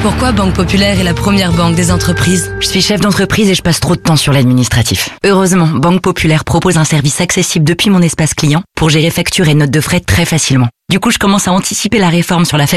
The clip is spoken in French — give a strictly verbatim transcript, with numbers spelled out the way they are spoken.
Pourquoi Banque Populaire est la première banque des entreprises? Je suis chef d'entreprise et je passe trop de temps sur l'administratif. Heureusement, Banque Populaire propose un service accessible depuis mon espace client pour gérer factures et notes de frais très facilement. Du coup, je commence à anticiper la réforme sur la facture